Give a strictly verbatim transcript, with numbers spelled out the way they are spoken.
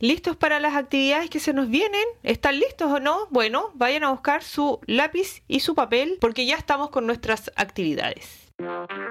¿Listos para las actividades que se nos vienen? ¿Están listos o no? Bueno, vayan a buscar su lápiz y su papel porque ya estamos con nuestras actividades.